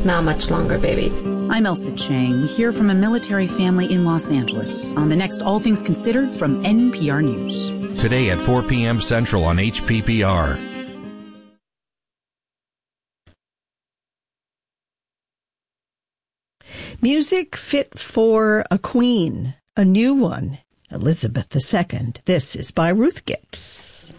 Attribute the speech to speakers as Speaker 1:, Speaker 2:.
Speaker 1: Not much longer, baby.
Speaker 2: I'm Elsa Chang, here from a military family in Los Angeles on the next All Things Considered from NPR News.
Speaker 3: Today at 4 p.m. Central on HPPR.
Speaker 4: Music fit for a queen, a new one, Elizabeth II. This is by Ruth Gibbs.